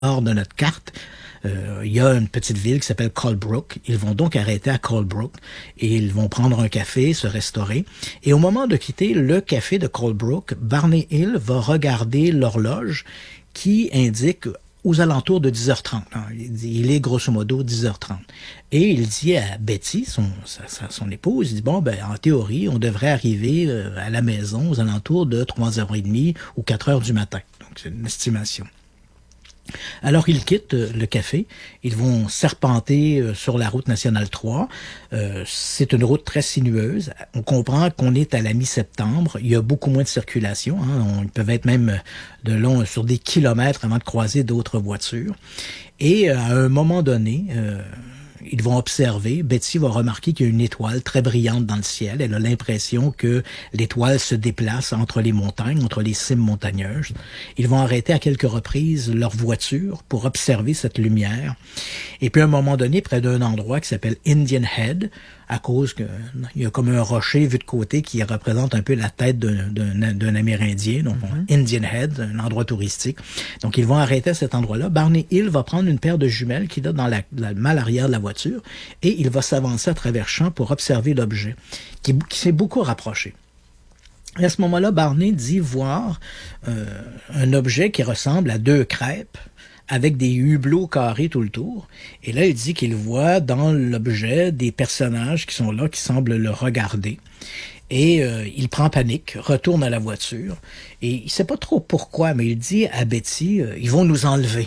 de notre carte, il y a une petite ville qui s'appelle Colebrook. Ils vont donc arrêter à Colebrook et ils vont prendre un café, se restaurer. Et au moment de quitter le café de Colebrook, Barney Hill va regarder l'horloge qui indique aux alentours de 10h30. Il est grosso modo 10h30. Et il dit à Betty, son épouse, il dit, bon, ben, en théorie, on devrait arriver à la maison aux alentours de 3h30 ou 4h du matin. Donc, c'est une estimation. Alors, ils quittent le café. Ils vont serpenter sur la route nationale 3. C'est une route très sinueuse. On comprend qu'on est à la mi-septembre. Il y a beaucoup moins de circulation. Ils peuvent être même de long sur des kilomètres avant de croiser d'autres voitures. Et à un moment donné, ils vont observer, Betty va remarquer qu'il y a une étoile très brillante dans le ciel. Elle a l'impression que l'étoile se déplace entre les montagnes, entre les cimes montagneuses. Ils vont arrêter à quelques reprises leur voiture pour observer cette lumière. Et puis à un moment donné, près d'un endroit qui s'appelle Indian Head, à cause qu'il y a comme un rocher vu de côté qui représente un peu la tête d'un Amérindien, donc Indian Head, un endroit touristique. Donc ils vont arrêter à cet endroit-là. Barney Hill va prendre une paire de jumelles qu'il a dans la malle arrière de la voiture et il va s'avancer à travers champs pour observer l'objet qui s'est beaucoup rapproché. Et à ce moment-là, Barney dit voir un objet qui ressemble à deux crêpes avec des hublots carrés tout le tour. Et là, il dit qu'il voit dans l'objet des personnages qui sont là, qui semblent le regarder. Et il prend panique, retourne à la voiture. Et il sait pas trop pourquoi, mais il dit à Betty, ils vont nous enlever.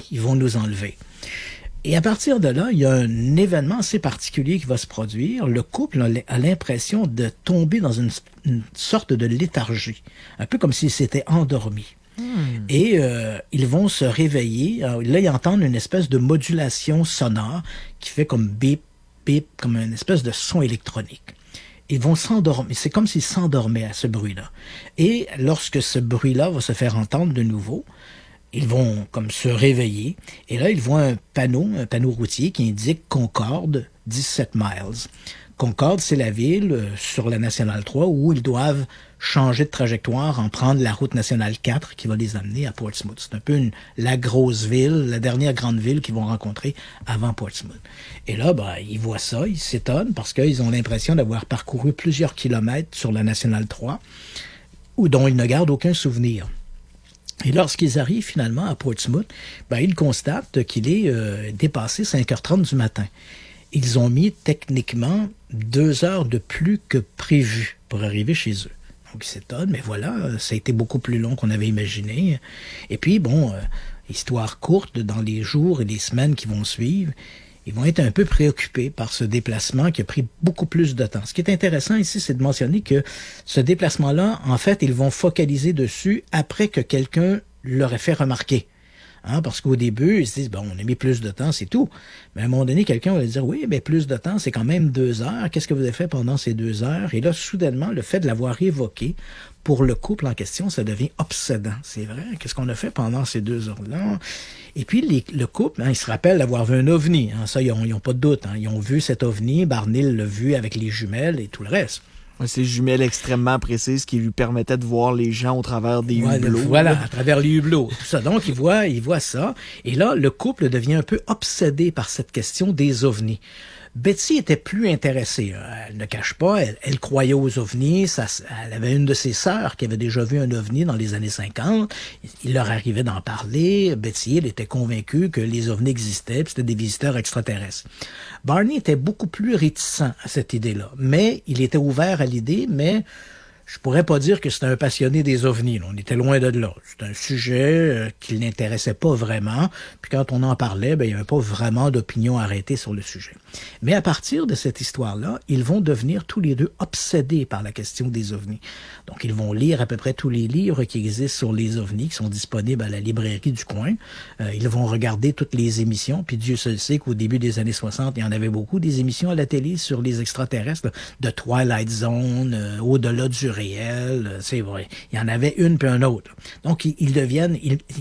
Et à partir de là, il y a un événement assez particulier qui va se produire. Le couple a l'impression de tomber dans une sorte de léthargie, un peu comme s'ils s'étaient endormis. Et ils vont se réveiller. Alors, là, ils entendent une espèce de modulation sonore qui fait comme bip, bip, comme une espèce de son électronique. Ils vont s'endormir. C'est comme s'ils s'endormaient à ce bruit-là. Et lorsque ce bruit-là va se faire entendre de nouveau, ils vont comme se réveiller. Et là, ils voient un panneau routier qui indique Concorde, 17 miles. Concorde, c'est la ville sur la Nationale 3 où ils doivent changer de trajectoire, en prendre la route nationale 4 qui va les amener à Portsmouth. C'est un peu la grosse ville, la dernière grande ville qu'ils vont rencontrer avant Portsmouth. Et là, ils voient ça, ils s'étonnent parce qu'ils ont l'impression d'avoir parcouru plusieurs kilomètres sur la Nationale 3 dont ils ne gardent aucun souvenir. Et lorsqu'ils arrivent finalement à Portsmouth, ils constatent qu'il est dépassé 5h30 du matin. Ils ont mis techniquement 2 heures de plus que prévu pour arriver chez eux. Donc ils s'étonnent, mais voilà, ça a été beaucoup plus long qu'on avait imaginé. Et puis, histoire courte, dans les jours et les semaines qui vont suivre, ils vont être un peu préoccupés par ce déplacement qui a pris beaucoup plus de temps. Ce qui est intéressant ici, c'est de mentionner que ce déplacement-là, en fait, ils vont focaliser dessus après que quelqu'un leur ait fait remarquer. Parce qu'au début, ils se disent, on a mis plus de temps, c'est tout. Mais à un moment donné, quelqu'un va dire, oui, plus de temps, c'est quand même 2 heures. Qu'est-ce que vous avez fait pendant ces 2 heures? Et là, soudainement, le fait de l'avoir évoqué, pour le couple en question, ça devient obsédant. C'est vrai, qu'est-ce qu'on a fait pendant ces 2 heures-là? Et puis, le couple, il se rappelle d'avoir vu un ovni. Ça, ils n'ont pas de doute. Ils ont vu cet ovni, Barney l'a vu avec les jumelles et tout le reste. Ces jumelles extrêmement précises qui lui permettaient de voir les gens au travers des hublots. Voilà, à travers les hublots. Tout ça. Donc, il voit ça. Et là, le couple devient un peu obsédé par cette question des ovnis. Betty était plus intéressée. Elle ne cache pas, elle croyait aux ovnis. Elle avait une de ses sœurs qui avait déjà vu un ovni dans les années 50. Il leur arrivait d'en parler. Betty, elle était convaincue que les ovnis existaient, puis c'était des visiteurs extraterrestres. Barney était beaucoup plus réticent à cette idée-là. Mais il était ouvert à l'idée, mais je pourrais pas dire que c'était un passionné des ovnis. On était loin de là. C'est un sujet qui l'intéressait pas vraiment. Puis quand on en parlait, il n'y avait pas vraiment d'opinion arrêtée sur le sujet. Mais à partir de cette histoire-là, ils vont devenir tous les deux obsédés par la question des ovnis. Donc, ils vont lire à peu près tous les livres qui existent sur les ovnis, qui sont disponibles à la librairie du coin. Ils vont regarder toutes les émissions. Puis Dieu seul sait qu'au début des années 60, il y en avait beaucoup, des émissions à la télé sur les extraterrestres, de Twilight Zone, Au-delà du réel, c'est vrai. Il y en avait une puis un autre. Donc, ils deviennent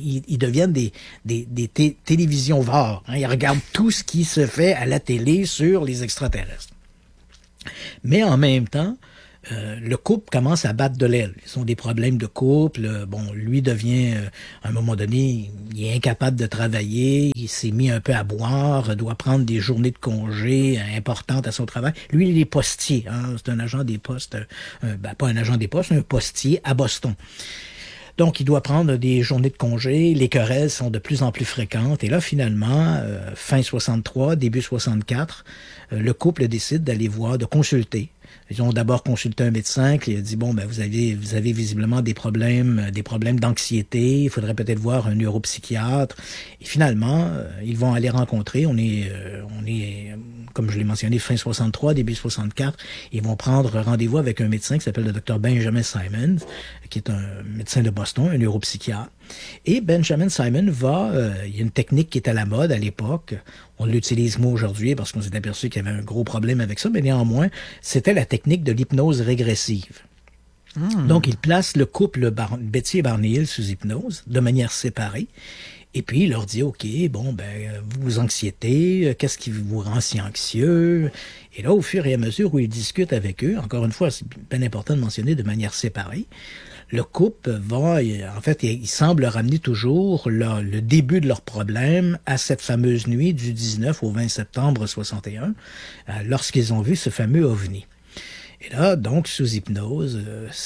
des télévisions VAR. Ils regardent tout ce qui se fait à la télé sur les extraterrestres. Mais en même temps, le couple commence à battre de l'aile. Ils ont des problèmes de couple. Bon, lui devient, à un moment donné, il est incapable de travailler. Il s'est mis un peu à boire, doit prendre des journées de congé importantes à son travail. Lui, il est postier. Hein, c'est un agent des postes, pas un agent des postes, un postier à Boston. Donc, il doit prendre des journées de congé. Les querelles sont de plus en plus fréquentes. Et là, finalement, fin 63, début 64, le couple décide d'aller voir, de consulter. Ils ont d'abord consulté un médecin qui a dit, bon, ben, vous avez visiblement des problèmes d'anxiété. Il faudrait peut-être voir un neuropsychiatre. Et finalement, ils vont aller rencontrer. On est, comme je l'ai mentionné, fin 63, début 64. Ils vont prendre rendez-vous avec un médecin qui s'appelle le Dr Benjamin Simons, qui est un médecin de Boston, un neuropsychiatre. Et Benjamin Simon il y a une technique qui est à la mode à l'époque. On l'utilise moins aujourd'hui parce qu'on s'est aperçu qu'il y avait un gros problème avec ça, mais néanmoins, c'était la technique de l'hypnose régressive. Donc, il place le couple Betty et Barney Hill sous hypnose de manière séparée. Et puis, il leur dit, OK, bon, ben, vous anxiété, qu'est-ce qui vous rend si anxieux? Et là, au fur et à mesure où il discute avec eux, encore une fois, c'est bien important de mentionner de manière séparée, le couple il semble ramener toujours le début de leur problème à cette fameuse nuit du 19 au 20 septembre 61, lorsqu'ils ont vu ce fameux ovni. Et là, donc, sous hypnose,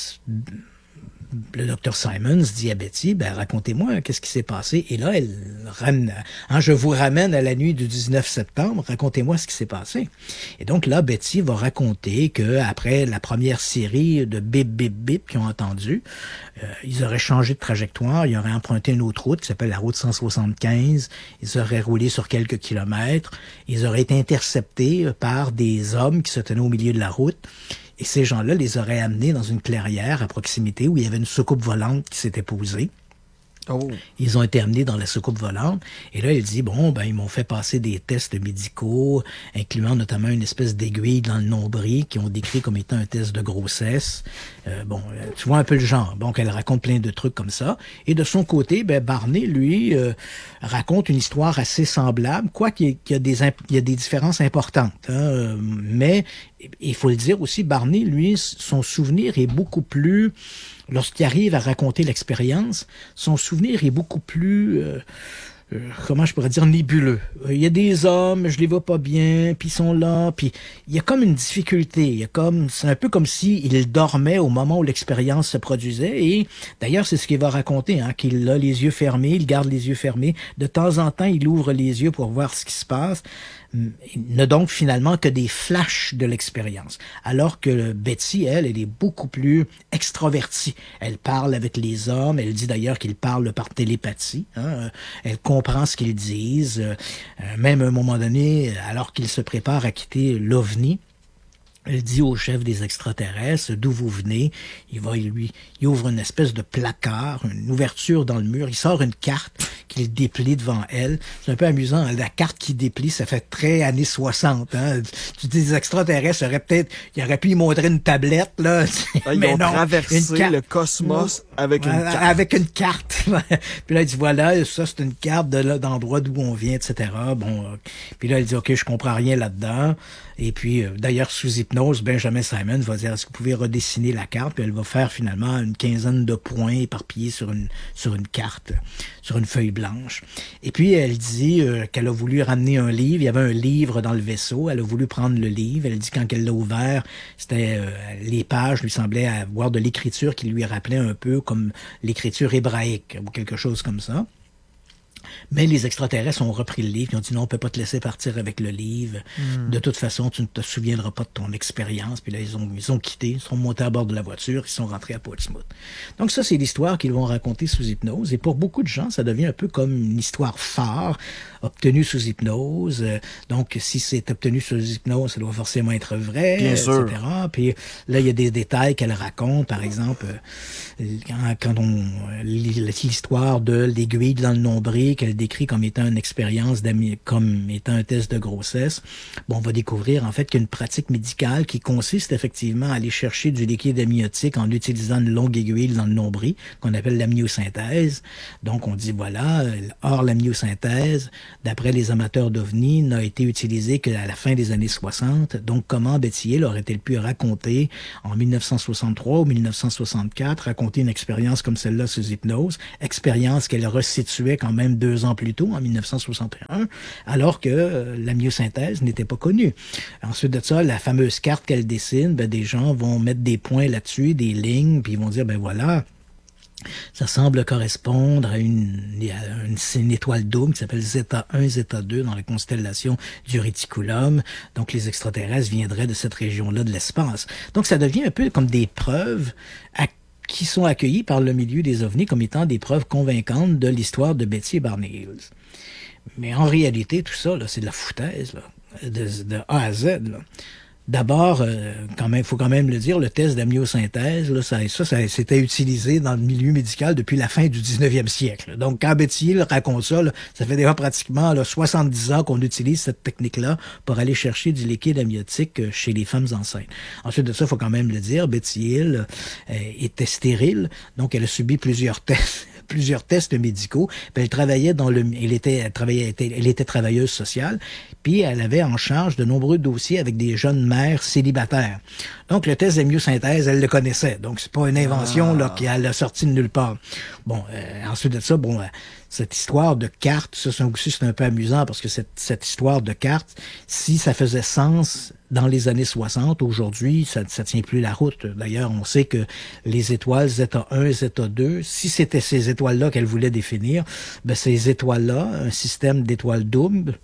le docteur Simons dit à Betty, ben, racontez-moi, qu'est-ce qui s'est passé? Et là, elle ramène, je vous ramène à la nuit du 19 septembre, racontez-moi ce qui s'est passé. Et donc là, Betty va raconter que après la première série de bip, bip, bip qu'ils ont entendu, ils auraient changé de trajectoire, ils auraient emprunté une autre route qui s'appelle la route 175, ils auraient roulé sur quelques kilomètres, ils auraient été interceptés par des hommes qui se tenaient au milieu de la route. Et ces gens-là les auraient amenés dans une clairière à proximité où il y avait une soucoupe volante qui s'était posée. Oh. Ils ont été amenés dans la soucoupe volante. Et là, il dit, bon, ben, ils m'ont fait passer des tests médicaux, incluant notamment une espèce d'aiguille dans le nombril qui ont décrit comme étant un test de grossesse. Tu vois un peu le genre. Donc, elle raconte plein de trucs comme ça. Et de son côté, ben, Barney, lui, raconte une histoire assez semblable, quoiqu'il y a des différences importantes. Hein, mais, il faut le dire aussi, Barney, lui, son souvenir est beaucoup plus... Lorsqu'il arrive à raconter l'expérience, son souvenir est beaucoup plus, comment je pourrais dire, nébuleux. Il y a des hommes, je les vois pas bien, puis ils sont là, puis il y a comme une difficulté. C'est un peu comme s'il dormait au moment où l'expérience se produisait. Et d'ailleurs, c'est ce qu'il va raconter, hein, qu'il a les yeux fermés, il garde les yeux fermés. De temps en temps, il ouvre les yeux pour voir ce qui se passe. Il n'a donc finalement que des flashs de l'expérience. Alors que Betty, elle est beaucoup plus extravertie. Elle parle avec les hommes, elle dit d'ailleurs qu'ils parlent par télépathie. Hein. Elle comprend ce qu'ils disent. Même à un moment donné, alors qu'ils se préparent à quitter l'OVNI, elle dit au chef des extraterrestres d'où vous venez. Il ouvre une espèce de placard, une ouverture dans le mur. Il sort une carte qu'il déplie devant elle. C'est un peu amusant. Hein? La carte qui déplie, ça fait très années 60. Hein? Des extraterrestres il aurait pu y montrer une tablette, là. Ils ont traversé le cosmos avec une carte. Avec une carte. Puis là, il dit, voilà, ça, c'est une carte d'endroit d'où on vient, etc. Puis là, il dit, OK, je comprends rien là-dedans. Et puis, d'ailleurs, sous hypnose, Benjamin Simon va dire, est-ce que vous pouvez redessiner la carte? Puis elle va faire finalement une quinzaine de points éparpillés sur une carte, sur une feuille blanche. Et puis, elle dit qu'elle a voulu ramener un livre. Il y avait un livre dans le vaisseau. Elle a voulu prendre le livre. Elle dit quand elle l'a ouvert, les pages lui semblaient avoir de l'écriture qui lui rappelait un peu comme l'écriture hébraïque ou quelque chose comme ça. Mais les extraterrestres ont repris le livre, ils ont dit non, on peut pas te laisser partir avec le livre. De toute façon, tu ne te souviendras pas de ton expérience. Puis là, ils ont quitté, ils sont montés à bord de la voiture, ils sont rentrés à Portsmouth. Donc ça, c'est l'histoire qu'ils vont raconter sous hypnose. Et pour beaucoup de gens, ça devient un peu comme une histoire phare, obtenue sous hypnose. Donc, si c'est obtenu sous hypnose, ça doit forcément être vrai, bien etc. Sûr. Puis là, il y a des détails qu'elle raconte. Par exemple, quand on lit l'histoire de l'aiguille dans le nombril, qu'elle décrit comme étant une expérience comme étant un test de grossesse, on va découvrir en fait qu'il y a une pratique médicale qui consiste effectivement à aller chercher du liquide amniotique en utilisant une longue aiguille dans le nombril, qu'on appelle l'amniosynthèse. Donc on dit voilà, hors l'amniosynthèse, d'après les amateurs d'OVNI, n'a été utilisé qu'à la fin des années 60. Donc, comment Betty Hill aurait-elle pu raconter en 1963 ou 1964, raconter une expérience comme celle-là sous hypnose, expérience qu'elle resituait quand même 2 ans plus tôt, en 1961, alors que la myosynthèse n'était pas connue. Ensuite de ça, la fameuse carte qu'elle dessine, des gens vont mettre des points là-dessus, des lignes, puis ils vont dire, voilà, ça semble correspondre à une étoile double qui s'appelle Zeta 1, Zeta 2 dans la constellation du réticulum. Donc, les extraterrestres viendraient de cette région-là de l'espace. Donc, ça devient un peu comme des preuves qui sont accueillies par le milieu des ovnis comme étant des preuves convaincantes de l'histoire de Betty et Barney Hills. Mais en réalité, tout ça, là, c'est de la foutaise, là, de A à Z, là. D'abord, faut quand même le dire, le test d'amniosynthèse, là, ça c'était utilisé dans le milieu médical depuis la fin du 19e siècle. Donc, quand Betty Hill raconte ça, là, ça fait déjà pratiquement 70 ans qu'on utilise cette technique-là pour aller chercher du liquide amniotique chez les femmes enceintes. Ensuite de ça, il faut quand même le dire, Betty Hill était stérile, donc elle a subi plusieurs tests médicaux. Puis elle travaillait elle était travailleuse sociale, puis elle avait en charge de nombreux dossiers avec des jeunes mères célibataires. Donc le test d'amniosynthèse, elle le connaissait. Donc c'est pas une invention là qu'elle a sorti de nulle part. Bon, ensuite de ça, cette histoire de cartes, ça aussi c'est un peu amusant parce que cette histoire de cartes, si ça faisait sens dans les années 60, aujourd'hui, ça tient plus la route. D'ailleurs, on sait que les étoiles Zeta 1 et Zeta 2, si c'était ces étoiles-là qu'elle voulait définir, ces étoiles-là, un système d'étoiles doubles,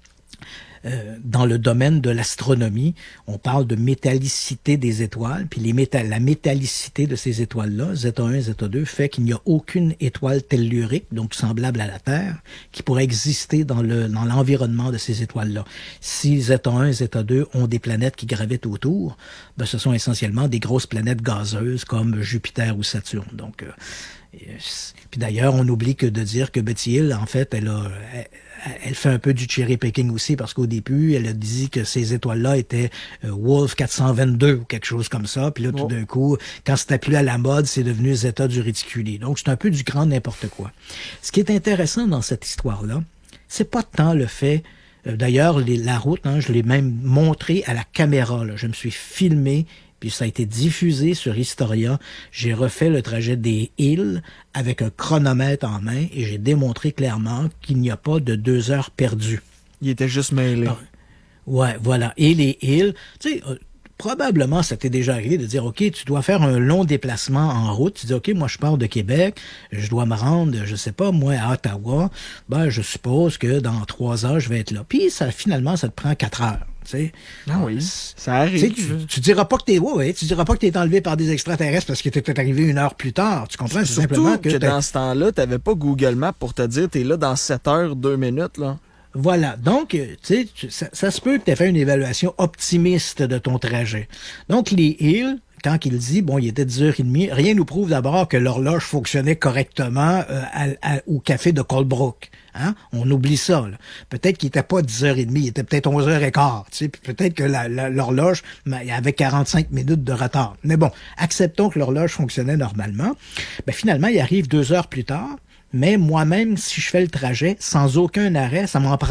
dans le domaine de l'astronomie, on parle de métallicité des étoiles, puis la métallicité de ces étoiles-là, Zeta 1 et Zeta 2, fait qu'il n'y a aucune étoile tellurique, donc semblable à la Terre, qui pourrait exister dans l'environnement de ces étoiles-là. Si Zeta 1 et Zeta 2 ont des planètes qui gravitent autour, ce sont essentiellement des grosses planètes gazeuses comme Jupiter ou Saturne. Donc, puis d'ailleurs, on oublie que de dire que Betty Hill, en fait, elle fait un peu du cherry picking aussi parce qu'au début, elle a dit que ces étoiles-là étaient Wolf 422 ou quelque chose comme ça. Puis là, tout d'un coup, quand c'était plus à la mode, c'est devenu Zeta du réticulé. Donc, c'est un peu du grand n'importe quoi. Ce qui est intéressant dans cette histoire-là, c'est pas tant le fait... D'ailleurs, la route, je l'ai même montré à la caméra. Là. Je me suis filmé, puis ça a été diffusé sur Historia. J'ai refait le trajet des Hills avec un chronomètre en main et j'ai démontré clairement qu'il n'y a pas de 2 heures perdues. Il était juste mêlé. Ouais, voilà. Et les Hills, tu sais... Probablement, ça t'est déjà arrivé de dire, OK, tu dois faire un long déplacement en route. Tu dis, OK, moi, je pars de Québec, je dois me rendre, je sais pas, moi, à Ottawa. Je suppose que dans 3 heures, je vais être là. Puis, finalement, ça te prend 4 heures. Tu sais. Ah oui, ça arrive. Tu diras pas que tu diras pas que t'es enlevé par des extraterrestres parce que t'es arrivé 1 heure plus tard. Tu comprends? C'est simplement que dans ce temps-là, t'avais pas Google Maps pour te dire, t'es là dans 7 heures, 2 minutes, là. Voilà. Donc, tu sais, ça se peut que tu aies fait une évaluation optimiste de ton trajet. Donc, les Hills, quand il dit, il était 10h30, rien nous prouve d'abord que l'horloge fonctionnait correctement au café de Colebrook. Hein? On oublie ça. Là. Peut-être qu'il était pas 10h30, il était peut-être 11h15. Tu sais, puis peut-être que l'horloge avait 45 minutes de retard. Mais bon, acceptons que l'horloge fonctionnait normalement. Finalement, il arrive 2 heures plus tard. Mais moi-même, si je fais le trajet sans aucun arrêt,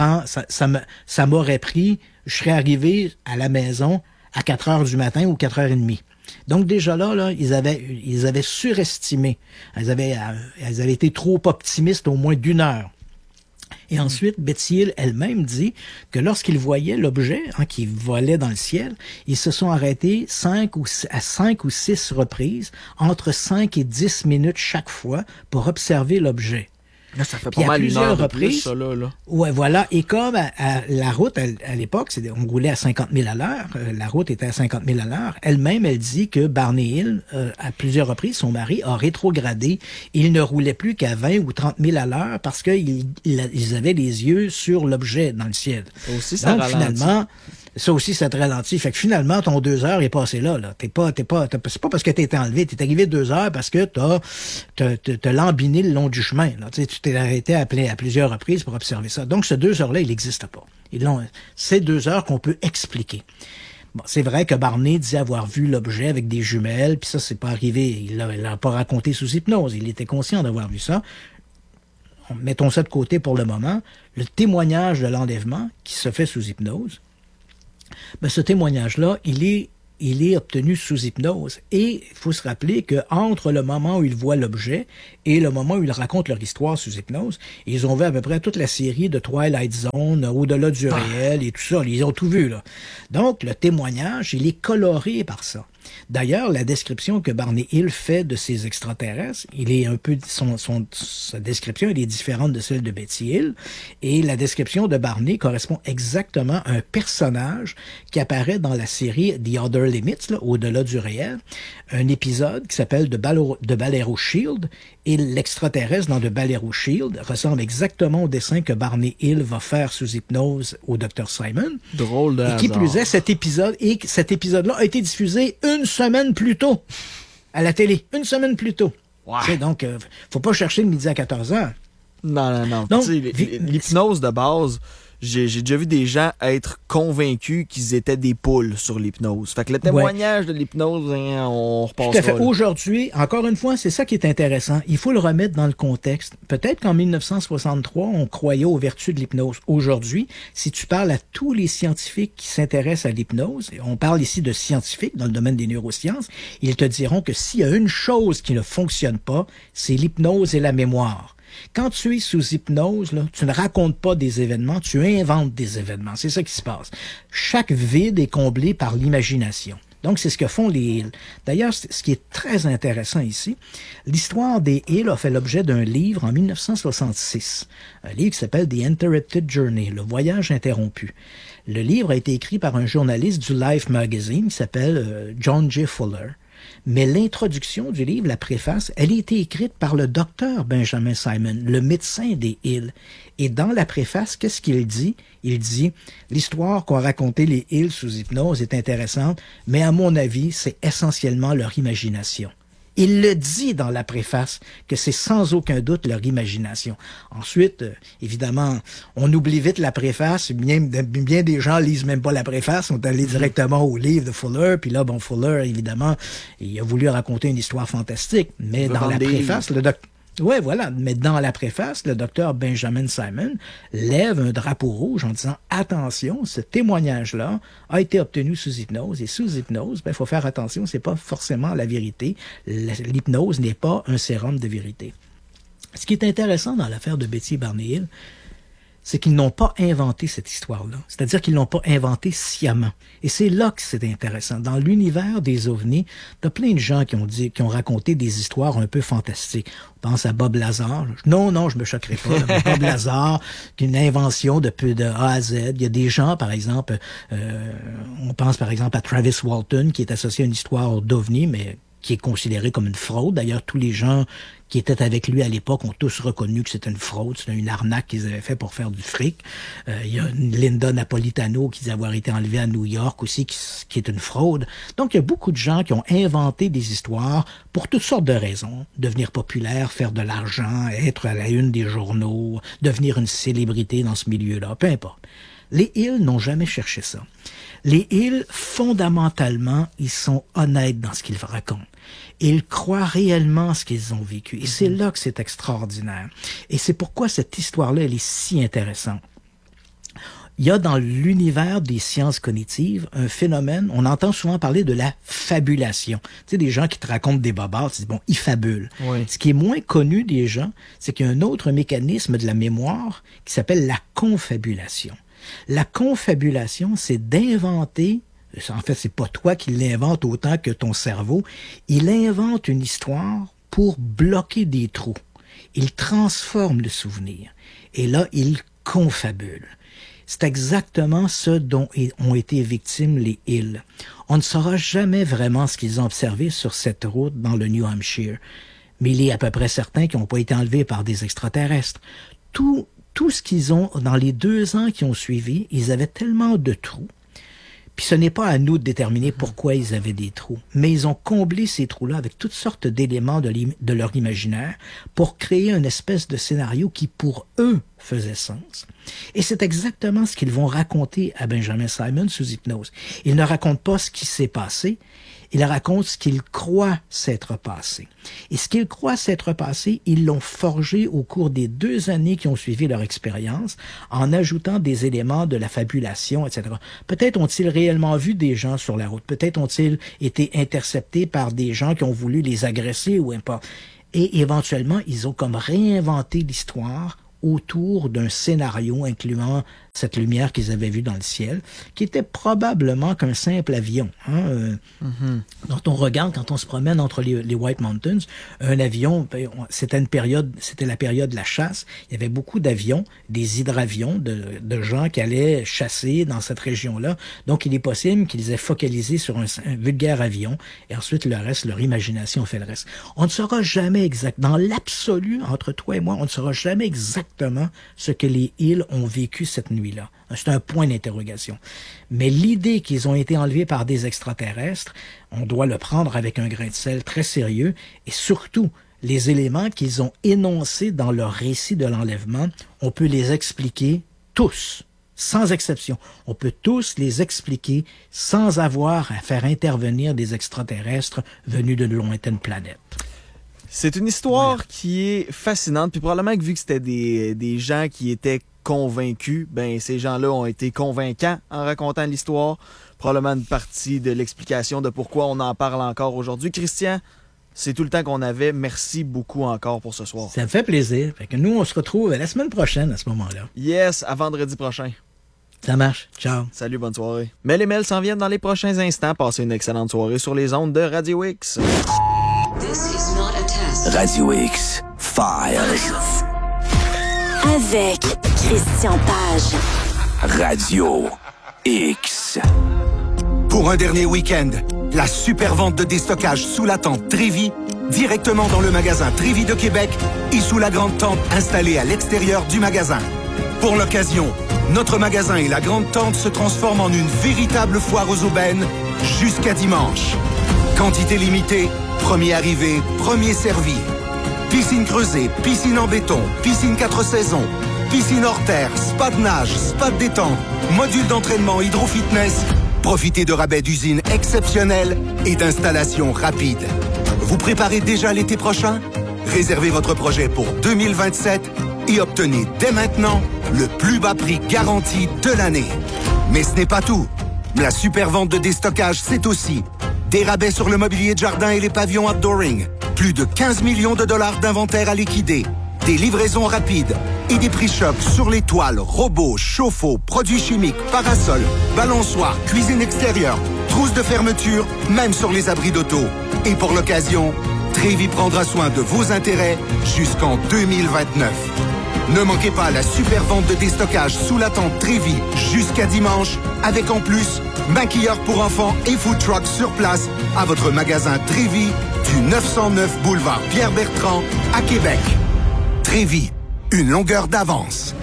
ça m'aurait pris, je serais arrivé à la maison à 4 heures du matin ou 4h30. Donc déjà là, ils avaient surestimé. Ils avaient été trop optimistes au moins d'1 heure. Et ensuite, Betty Hill elle-même dit que lorsqu'ils voyaient l'objet qui volait dans le ciel, ils se sont arrêtés 5 ou 6 reprises, entre 5 et 10 minutes chaque fois, pour observer l'objet. Là, ça fait pas mal une heure de plus, ça, là. Ouais, voilà. Et comme la route, à l'époque, on roulait à 50 000 à l'heure, la route était à 50 000 à l'heure, elle-même, elle dit que Barney Hill, à plusieurs reprises, son mari a rétrogradé. Il ne roulait plus qu'à 20 ou 30 000 à l'heure parce qu'ils avaient les yeux sur l'objet dans le ciel. Aussi, ça Donc, ralentit. finalement... Ça aussi, ça te ralentit. Fait que finalement, ton 2 heures est passé là. C'est pas parce que t'es été enlevé. T'es arrivé 2 heures parce que t'as lambiné le long du chemin. Là. Tu t'es arrêté à plusieurs reprises pour observer ça. Donc, ce 2 heures-là, il n'existe pas. C'est 2 heures qu'on peut expliquer. Bon, c'est vrai que Barney dit avoir vu l'objet avec des jumelles, puis ça, c'est pas arrivé. Il l'a pas raconté sous hypnose. Il était conscient d'avoir vu ça. mettons ça de côté pour le moment, le témoignage de l'enlèvement qui se fait sous hypnose, ben, ce témoignage-là, il est obtenu sous hypnose. Et il faut se rappeler qu'entre le moment où ils voient l'objet et le moment où ils racontent leur histoire sous hypnose, ils ont vu à peu près toute la série de Twilight Zone, Au-delà du réel et tout ça. Ils ont tout vu, là. Donc, le témoignage, il est coloré par ça. D'ailleurs, la description que Barney Hill fait de ces extraterrestres, il est un peu sa description elle est différente de celle de Betty Hill, et la description de Barney correspond exactement à un personnage qui apparaît dans la série The Other Limits, là, Au-delà du réel, un épisode qui s'appelle The Balero Shield, et l'extraterrestre dans The Balero Shield ressemble exactement au dessin que Barney Hill va faire sous hypnose au Dr. Simon. Drôle de Et qui plus est, cet épisode-là a été diffusé une semaine plus tôt à la télé. Une semaine plus tôt. Ouais. Donc, faut pas chercher le midi à 14h. Non. Donc, l'hypnose de base, j'ai déjà vu des gens être convaincus qu'ils étaient des poules sur l'hypnose. Fait que le témoignage de l'hypnose, on repassera. Tout à fait. Aujourd'hui, encore une fois, c'est ça qui est intéressant. Il faut le remettre dans le contexte. Peut-être qu'en 1963, on croyait aux vertus de l'hypnose. Aujourd'hui, si tu parles à tous les scientifiques qui s'intéressent à l'hypnose, et on parle ici de scientifiques dans le domaine des neurosciences, ils te diront que s'il y a une chose qui ne fonctionne pas, c'est l'hypnose et la mémoire. Quand tu es sous hypnose, là, tu ne racontes pas des événements, tu inventes des événements. C'est ça qui se passe. Chaque vide est comblé par l'imagination. Donc, c'est ce que font les Hill. D'ailleurs, ce qui est très intéressant ici, l'histoire des Hill a fait l'objet d'un livre en 1966. Un livre qui s'appelle The Interrupted Journey, le voyage interrompu. Le livre a été écrit par un journaliste du Life Magazine qui s'appelle John J. Fuller. Mais l'introduction du livre, la préface, elle a été écrite par le docteur Benjamin Simon, le médecin des Hill. Et dans la préface, qu'est-ce qu'il dit? Il dit, l'histoire qu'ont raconté les Hill sous hypnose est intéressante, mais à mon avis, c'est essentiellement leur imagination. Il le dit dans la préface que c'est sans aucun doute leur imagination. Ensuite, évidemment, on oublie vite la préface. Bien des gens lisent même pas la préface, sont allés directement au livre de Fuller. Puis là, bon, Fuller, évidemment, il a voulu raconter une histoire fantastique. Mais dans la préface, le docteur... Oui, voilà. Mais dans la préface, le docteur Benjamin Simon lève un drapeau rouge en disant « Attention, ce témoignage-là a été obtenu sous hypnose. Et sous hypnose, il faut faire attention, c'est pas forcément la vérité. L'hypnose n'est pas un sérum de vérité. » Ce qui est intéressant dans l'affaire de Betty et Barney Hill, c'est qu'ils n'ont pas inventé cette histoire-là. C'est-à-dire qu'ils l'ont pas inventée sciemment. Et c'est là que c'est intéressant. Dans l'univers des ovnis, t'as plein de gens qui ont raconté des histoires un peu fantastiques. On pense à Bob Lazar. Non, je me choquerai pas. Mais Bob Lazar, qui est une invention de A à Z. Il y a des gens, par exemple, on pense par exemple à Travis Walton, qui est associé à une histoire d'ovni, mais qui est considéré comme une fraude. D'ailleurs, tous les gens qui étaient avec lui à l'époque ont tous reconnu que c'était une fraude, c'était une arnaque qu'ils avaient fait pour faire du fric. Il y a une Linda Napolitano qui dit avoir été enlevée à New York aussi, qui est une fraude. Donc, il y a beaucoup de gens qui ont inventé des histoires pour toutes sortes de raisons. Devenir populaire, faire de l'argent, être à la une des journaux, devenir une célébrité dans ce milieu-là, peu importe. Les Hill n'ont jamais cherché ça. Les Hill, fondamentalement, ils sont honnêtes dans ce qu'ils racontent. Ils croient réellement ce qu'ils ont vécu. Et c'est là que c'est extraordinaire. Et c'est pourquoi cette histoire-là, elle est si intéressante. Il y a dans l'univers des sciences cognitives un phénomène, on entend souvent parler de la fabulation. Tu sais, des gens qui te racontent des bobards, tu dis, bon, ils fabulent. Oui. Ce qui est moins connu des gens, c'est qu'il y a un autre mécanisme de la mémoire qui s'appelle la confabulation. La confabulation, c'est d'inventer, en fait, c'est pas toi qui l'invente autant que ton cerveau, il invente une histoire pour bloquer des trous. Il transforme le souvenir. Et là, il confabule. C'est exactement ce dont ont été victimes les Hill. On ne saura jamais vraiment ce qu'ils ont observé sur cette route dans le New Hampshire. Mais il est à peu près certain qu'ils n'ont pas été enlevés par des extraterrestres. Tout ce qu'ils ont, dans les 2 ans qui ont suivi, ils avaient tellement de trous. Puis ce n'est pas à nous de déterminer pourquoi ils avaient des trous. Mais ils ont comblé ces trous-là avec toutes sortes d'éléments de leur imaginaire pour créer une espèce de scénario qui, pour eux, faisait sens. Et c'est exactement ce qu'ils vont raconter à Benjamin Simon sous hypnose. Ils ne racontent pas ce qui s'est passé. Il raconte ce qu'il croit s'être passé. Et ce qu'il croit s'être passé, ils l'ont forgé au cours des 2 années qui ont suivi leur expérience, en ajoutant des éléments de la fabulation, etc. Peut-être ont-ils réellement vu des gens sur la route. Peut-être ont-ils été interceptés par des gens qui ont voulu les agresser ou importe. Et éventuellement, ils ont comme réinventé l'histoire autour d'un scénario incluant cette lumière qu'ils avaient vue dans le ciel, qui était probablement qu'un simple avion. Quand on regarde, quand on se promène entre les White Mountains, un avion, c'était la période de la chasse. Il y avait beaucoup d'avions, des hydravions, de gens qui allaient chasser dans cette région-là. Donc, il est possible qu'ils aient focalisé sur un vulgaire avion, et ensuite le reste, leur imagination fait le reste. On ne saura jamais exact. Dans l'absolu, entre toi et moi, on ne saura jamais exactement ce que les Hill ont vécu cette nuit-là. C'est un point d'interrogation. Mais l'idée qu'ils ont été enlevés par des extraterrestres, on doit le prendre avec un grain de sel très sérieux, et surtout, les éléments qu'ils ont énoncés dans leur récit de l'enlèvement, on peut les expliquer tous, sans exception. On peut tous les expliquer sans avoir à faire intervenir des extraterrestres venus d'une lointaine planète. C'est une histoire qui est fascinante, puis probablement que vu que c'était des gens qui étaient convaincus, ben ces gens-là ont été convaincants en racontant l'histoire. Probablement une partie de l'explication de pourquoi on en parle encore aujourd'hui. Christian, c'est tout le temps qu'on avait. Merci beaucoup encore pour ce soir. Ça me fait plaisir. Fait que nous, on se retrouve la semaine prochaine à ce moment-là. Yes, à vendredi prochain. Ça marche. Ciao. Salut, bonne soirée. Mel et Mel s'en viennent dans les prochains instants. Passez une excellente soirée sur les ondes de Radio X. Radio X Files. Avec Christian Page. Radio X. Pour un dernier week-end, la super vente de déstockage sous la tente Trévi, directement dans le magasin Trévi de Québec et sous la grande tente installée à l'extérieur du magasin. Pour l'occasion, notre magasin et la grande tente se transforment en une véritable foire aux aubaines jusqu'à dimanche. Quantité limitée, premier arrivé, premier servi. Piscine creusée, piscine en béton, piscine 4 saisons, piscine hors terre, spa de nage, spa de détente, module d'entraînement hydro-fitness. Profitez de rabais d'usine exceptionnels et d'installations rapides. Vous préparez déjà l'été prochain? Réservez votre projet pour 2027 et obtenez dès maintenant le plus bas prix garanti de l'année. Mais ce n'est pas tout. La super vente de déstockage, c'est aussi des rabais sur le mobilier de jardin et les pavillons outdooring. Plus de 15 millions de dollars d'inventaire à liquider. Des livraisons rapides et des prix chocs sur les toiles, robots, chauffe-eau, produits chimiques, parasols, balançoires, cuisine extérieure, trousses de fermeture, même sur les abris d'auto. Et pour l'occasion, Trévi prendra soin de vos intérêts jusqu'en 2029. Ne manquez pas la super vente de déstockage sous la tente Trévi jusqu'à dimanche, avec en plus maquilleurs pour enfants et food truck sur place à votre magasin Trévi du 909 boulevard Pierre-Bertrand à Québec. Trévi, une longueur d'avance.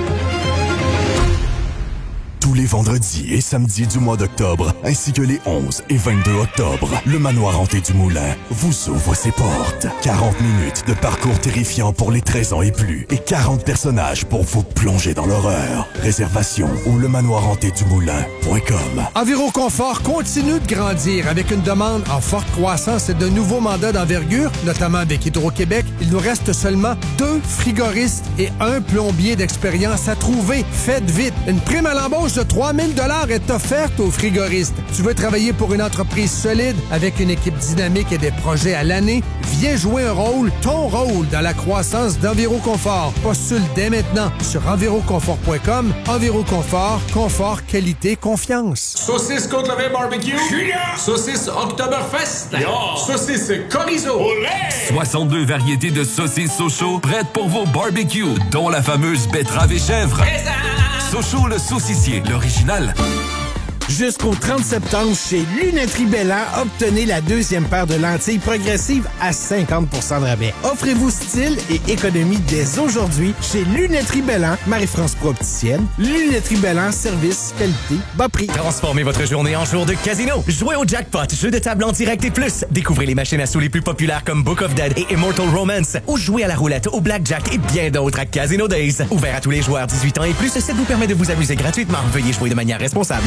Tous les vendredis et samedis du mois d'octobre, ainsi que les 11 et 22 octobre, le Manoir Hanté du Moulin vous ouvre ses portes. 40 minutes de parcours terrifiant pour les 13 ans et plus et 40 personnages pour vous plonger dans l'horreur. Réservation au lemanoirhantédumoulin.com. Enviroconfort continue de grandir avec une demande en forte croissance et de nouveaux mandats d'envergure, notamment avec Hydro-Québec. Il nous reste seulement 2 frigoristes et 1 plombier d'expérience à trouver. Faites vite! Une prime à l'embauche de 3 000 $ est offerte aux frigoristes. Tu veux travailler pour une entreprise solide avec une équipe dynamique et des projets à l'année? Viens jouer un rôle, ton rôle, dans la croissance d'Enviroconfort. Postule dès maintenant sur enviroconfort.com. Enviroconfort, confort, qualité, confiance. Saucisse côte levée barbecue. Saucisse Oktoberfest. Saucisse chorizo. 62 variétés de saucisses Sochaux prêtes pour vos barbecues, dont la fameuse betterave et chèvre. Sochaux le saucissier, l'original. Jusqu'au 30 septembre, chez Lunetterie Bellan, obtenez la 2e paire de lentilles progressives à 50 % de rabais. Offrez-vous style et économie dès aujourd'hui chez Lunetterie Bellan, Marie-France Pro-Opticienne. Lunetterie Bellan, service, qualité, bas prix. Transformez votre journée en jour de casino. Jouez au jackpot, jeu de table en direct et plus. Découvrez les machines à sous les plus populaires comme Book of Dead et Immortal Romance. Ou jouez à la roulette, au blackjack et bien d'autres à Casino Days. Ouvert à tous les joueurs 18 ans et plus, ça vous permet de vous amuser gratuitement. Veuillez jouer de manière responsable.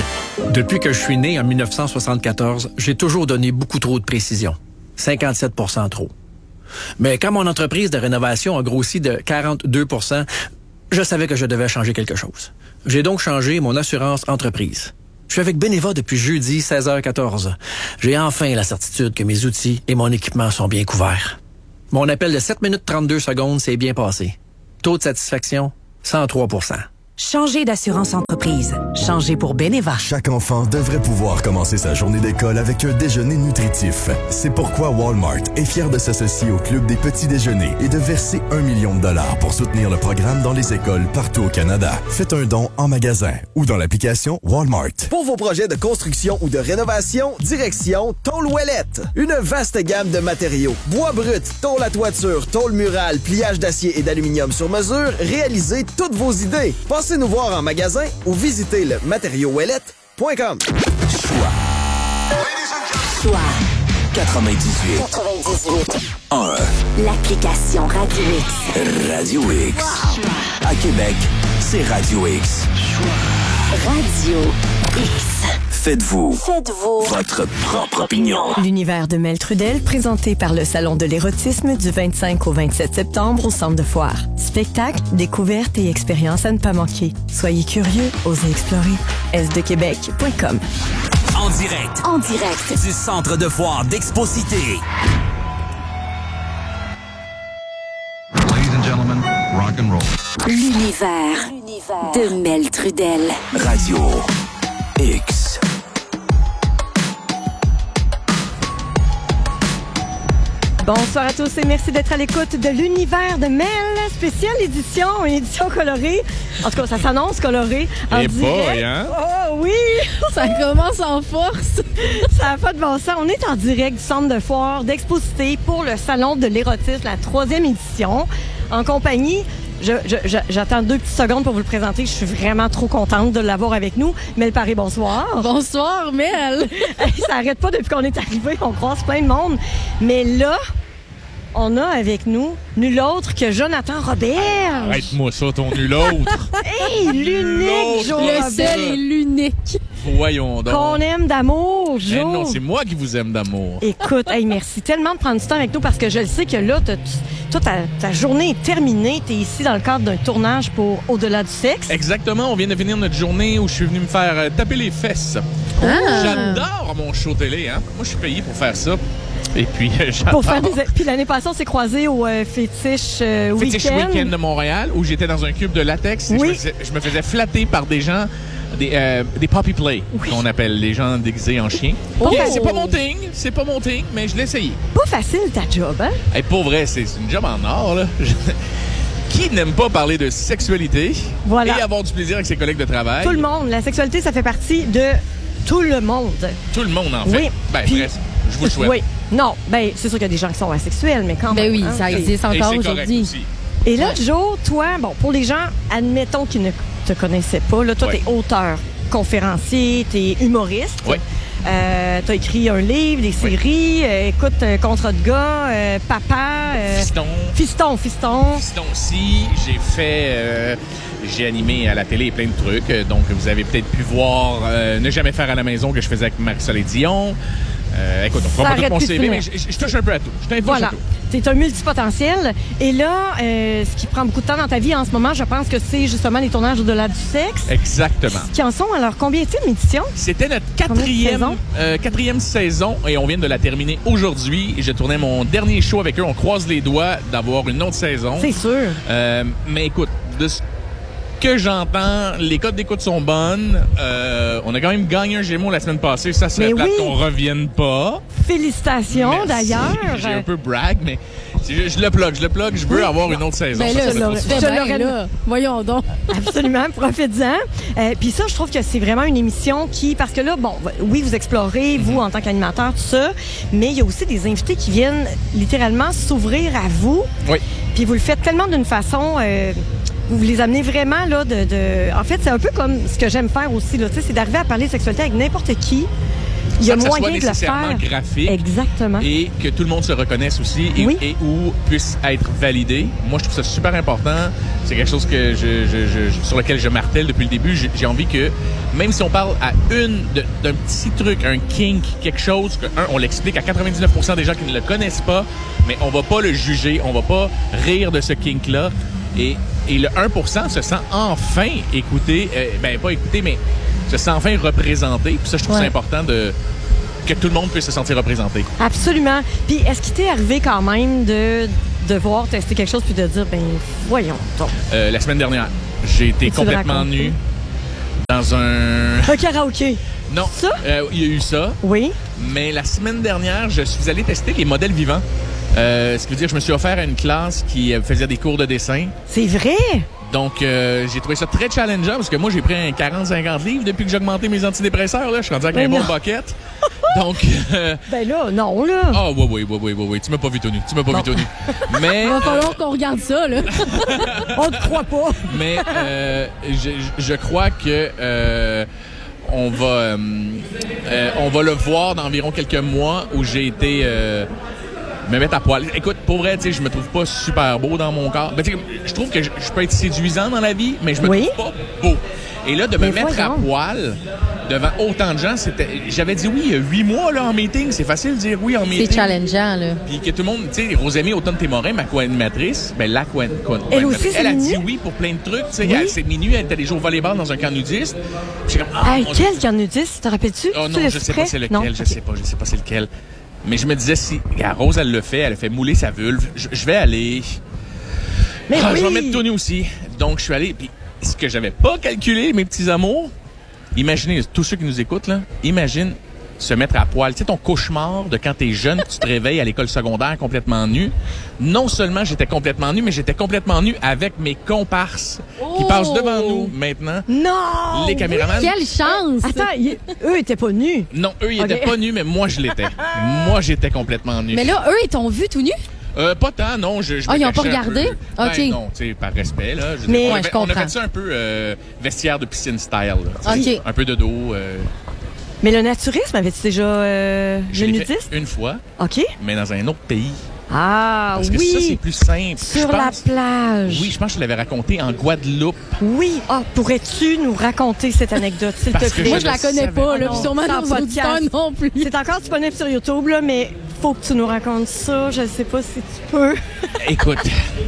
Depuis que je suis né en 1974, j'ai toujours donné beaucoup trop de précision. 57% trop. Mais quand mon entreprise de rénovation a grossi de 42%, je savais que je devais changer quelque chose. J'ai donc changé mon assurance entreprise. Je suis avec Beneva depuis jeudi 16h14. J'ai enfin la certitude que mes outils et mon équipement sont bien couverts. Mon appel de 7 minutes 32 secondes s'est bien passé. Taux de satisfaction, 103%. Changez d'assurance entreprise. Changez pour Beneva. Chaque enfant devrait pouvoir commencer sa journée d'école avec un déjeuner nutritif. C'est pourquoi Walmart est fier de s'associer au Club des petits déjeuners et de verser $1 million pour soutenir le programme dans les écoles partout au Canada. Faites un don en magasin ou dans l'application Walmart. Pour vos projets de construction ou de rénovation, direction Tôle Ouellette. Une vaste gamme de matériaux. Bois brut, tôle à toiture, tôle murale, pliage d'acier et d'aluminium sur mesure. Réalisez toutes vos idées. Passez nous voir en magasin ou visitez le matériauxouellette.com. Choix 98. 1. L'application Radio X. Radio X. À Québec, c'est Radio X. Radio X. Faites-vous votre propre opinion. L'univers de Mel Trudel, présenté par le Salon de l'érotisme du 25 au 27 septembre au Centre de Foire. Spectacle, découvertes et expériences à ne pas manquer. Soyez curieux, osez explorer. sdequebec.com. En direct du Centre de Foire d'Exposité. Ladies and gentlemen, rock and roll. L'univers de Mel Trudel. Radio X. Bonsoir à tous et merci d'être à l'écoute de l'univers de Mel, spéciale édition, une édition colorée. En tout cas, ça s'annonce coloré. En direct. Boy, hein? Oh oui! Ça commence en force. Ça n'a pas de bon sens. On est en direct du Centre de Foire d'Exposité pour le Salon de l'érotisme, la 3e édition, en compagnie... J'attends 2 petites secondes pour vous le présenter. Je suis vraiment trop contente de l'avoir avec nous. Mel Paré, bonsoir. Bonsoir, Mel. Ça arrête pas depuis qu'on est arrivé. On croise plein de monde. Mais là, on a avec nous nul autre que Jonathan Robert. Arrête-moi ça, ton nul autre. Hey, l'unique Jo Robert. Le seul et l'unique. Voyons donc. Qu'on aime d'amour, Jo. Mais non, c'est moi qui vous aime d'amour. Écoute, hey, merci tellement de prendre du temps avec nous parce que je le sais que là, toi, ta journée est terminée. Tu es ici dans le cadre d'un tournage pour Au-delà du sexe. Exactement. On vient de finir notre journée où je suis venu me faire taper les fesses. Ah. J'adore mon show télé. Hein? Moi, je suis payé pour faire ça. Et puis, j'adore. Pour faire puis l'année passée, on s'est croisés au Fétiche Week-end de Montréal où j'étais dans un cube de latex. Oui. Je me faisais flatter par des gens... Des puppy play, qu'on appelle les gens déguisés en chien. Oh. Yeah, c'est pas mon thing, mais je l'ai essayé. Pas facile ta job, hein? Hey, pour vrai, c'est une job en or, là. Qui n'aime pas parler de sexualité et avoir du plaisir avec ses collègues de travail? Tout le monde. La sexualité, ça fait partie de tout le monde. Tout le monde, en fait. Oui. Bref, je vous le souhaite. Oui. Non, c'est sûr qu'il y a des gens qui sont asexuels, mais quand même. Ben oui, ça existe encore aujourd'hui. Et là, Jo, toi, pour les gens, admettons qu'ils ne te connaissaient pas, là, toi, t'es auteur, conférencier, t'es humoriste. Oui. T'as écrit un livre, des séries, écoute, Contrat de gars, Papa... Fiston. Fiston aussi. J'ai animé à la télé plein de trucs. Donc, vous avez peut-être pu voir Ne jamais faire à la maison que je faisais avec Marie-Soleil Dion. Écoute, on prend pas tout mon CV, mais je touche un peu à tout. Voilà. T'es un multipotentiel. Et là, ce qui prend beaucoup de temps dans ta vie en ce moment, je pense que c'est justement les tournages Au-delà du sexe. Exactement. Qui en sont, alors, combienième édition? C'était notre quatrième saison et on vient de la terminer aujourd'hui. Je tournais mon dernier show avec eux. On croise les doigts d'avoir une autre saison. C'est sûr. Mais écoute, de ce que j'entends, les codes d'écoute sont bonnes. On a quand même gagné un Gémeaux la semaine passée. Ça serait plate qu'on revienne pas. Félicitations, merci. D'ailleurs. J'ai un peu brag, mais je le plug. Je veux avoir une autre saison. Ben là, voyons donc. Absolument, profite-en. Puis ça, je trouve que c'est vraiment une émission qui... Parce que là, oui, vous explorez, vous, en tant qu'animateur, tout ça, mais il y a aussi des invités qui viennent littéralement s'ouvrir à vous. Oui. Puis vous le faites tellement d'une façon... vous les amenez vraiment, là, En fait, c'est un peu comme ce que j'aime faire aussi, là, c'est d'arriver à parler de sexualité avec n'importe qui. Il y a sans que ça soit moyen de le nécessairement faire. graphique. Exactement. Et que tout le monde se reconnaisse aussi et où puisse être validé. Moi, je trouve ça super important. C'est quelque chose que sur lequel je martèle depuis le début. J'ai envie que, même si on parle à d'un petit truc, un kink, quelque chose, on l'explique à 99% des gens qui ne le connaissent pas, mais on va pas le juger, on va pas rire de ce kink-là. Et le 1% se sent enfin écouté, pas écouté, mais se sent enfin représenté. Puis ça, je trouve ça important que tout le monde puisse se sentir représenté. Absolument. Puis est-ce qu'il t'est arrivé quand même de devoir tester quelque chose puis de dire, voyons donc. La semaine dernière, j'ai été complètement nu dans un karaoké. Non. Ça? Il y a eu ça. Oui. Mais la semaine dernière, je suis allé tester les modèles vivants. Ce qui veut dire que je me suis offert à une classe qui faisait des cours de dessin. C'est vrai? Donc, j'ai trouvé ça très challengeant parce que moi, j'ai pris un 40-50 livres depuis que j'ai augmenté mes antidépresseurs. Là. Je suis rendu avec un bon bucket. Donc... Ben là, non, là. Ah, oui. Tu m'as pas vu tout nu. Mais... Il va falloir qu'on regarde ça, là. On te croit pas. Mais je crois que... on va le voir dans environ quelques mois où j'ai été... me mettre à poil. Écoute, pour vrai, je me trouve pas super beau dans mon corps. Je trouve que je peux être séduisant dans la vie, mais je me trouve pas beau. Et là, de me mettre à poil devant autant de gens, j'avais dit oui il y a 8 mois là, en meeting. C'est facile de dire oui en meeting. C'est challengeant, là. Puis que tout le monde, tu sais, Rosémie Automne-Témorin, ma co-animatrice, la co-animatrice, elle aussi, elle a dit oui pour plein de trucs. Tu sais, elle s'est minuit, elle était des jours au volleyball dans un camp nudiste. J'ai comme, quel camp nudiste? Te rappelles-tu? Oh non, je sais pas c'est lequel. Non? Je sais pas c'est lequel. Mais je me disais, si Rose, elle a fait mouler sa vulve, je vais aller. Mais je vais mettre tout nu aussi. Donc, je suis allé. Puis, ce que j'avais pas calculé, mes petits amours, imaginez, tous ceux qui nous écoutent, là, imagine se mettre à poil. Tu sais, ton cauchemar de quand t'es jeune, tu te réveilles à l'école secondaire complètement nu. Non seulement j'étais complètement nu, mais j'étais complètement nu avec mes comparses qui passent devant nous maintenant. Non! Les caméramans. Quelle chance! Attends, eux étaient pas nus. Non, eux, ils étaient pas nus, mais moi, je l'étais. Moi, j'étais complètement nu. Mais là, eux, ils t'ont vu tout nu? Pas tant, non. Ils n'ont pas regardé? OK. Non, tu sais, par respect, là. Mais on a fait ça un peu vestiaire de piscine style. Là, OK. Un peu de dos. Mais le naturisme, avais-tu déjà le nudiste? Une fois. OK. Mais dans un autre pays. Ah, Parce que ça, c'est plus simple. Sur la plage. Oui, je pense que je l'avais raconté en Guadeloupe. Oui. Pourrais-tu nous raconter cette anecdote, s'il te plaît? Moi, je la connais pas, là. Sûrement dans nos auditeurs non plus. C'est encore disponible sur YouTube, là, mais faut que tu nous racontes ça. Je sais pas si tu peux. Écoute,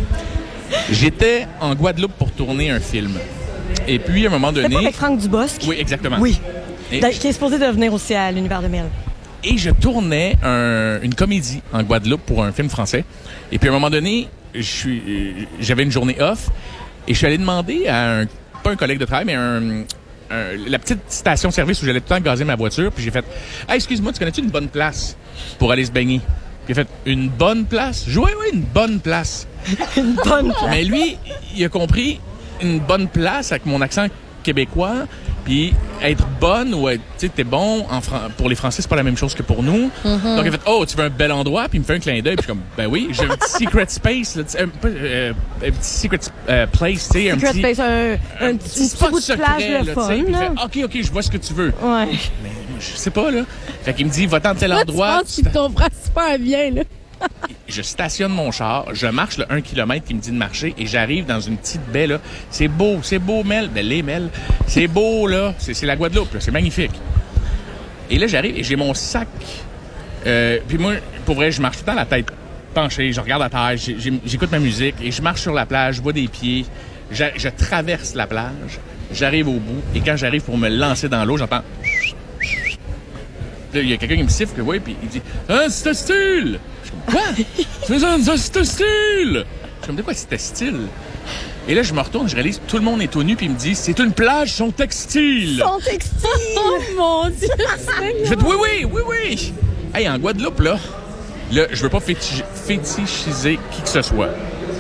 j'étais en Guadeloupe pour tourner un film. Et puis, à un moment donné... C'est pas avec Franck Dubosc? Oui, exactement. Oui. Qui est supposé de venir aussi à l'Univers de Mel. Et je tournais une comédie en Guadeloupe pour un film français. Et puis, à un moment donné, j'avais une journée off et je suis allé demander à pas un collègue de travail, mais la petite station-service où j'allais tout le temps gazer ma voiture. Puis j'ai fait « Hey, excuse-moi, tu connais-tu une bonne place pour aller se baigner? » Puis il a fait « Une bonne place? » Je dis « Oui, une bonne place. » Une bonne place. Mais lui, il a compris une bonne place avec mon accent québécois. Puis être bonne ou être, tu sais, t'es bon pour les Français, c'est pas la même chose que pour nous. Mm-hmm. Donc il a fait, oh, tu veux un bel endroit? Puis il me fait un clin d'œil. Puis je suis comme, ben oui, j'ai un petit secret space, là, un petit secret place, tu sais, un petit space, un petit bout de plage, le fun. Puis il fait, ok, je vois ce que tu veux. Ouais. Mais je sais pas là. Fait qu'il me dit, va-t'en tel endroit. Je pense qu'il comprend super bien là. Je stationne mon char, je marche le 1 km qui me dit de marcher et j'arrive dans une petite baie, là. C'est beau, Mel. Ben, les Mel. C'est beau, là. C'est la Guadeloupe, là. C'est magnifique. Et là, j'arrive et j'ai mon sac. Puis moi, pour vrai, je marche tout le temps la tête penchée. Je regarde à terre, j'écoute ma musique et je marche sur la plage, je vois des pieds. Je traverse la plage, j'arrive au bout et quand j'arrive pour me lancer dans l'eau, j'entends... Là, il y a quelqu'un qui me siffle, oui, puis il dit « Ah, c'est style! » Quoi? Tu fais ça, c'est style! Je me dis quoi, c'était style? Et là, je me retourne, je réalise tout le monde est tout nu, puis il me dit c'est une plage, son textile! Son textile! Oh mon Dieu! Je dis oui! Hey, en Guadeloupe, là, je veux pas fétichiser qui que ce soit.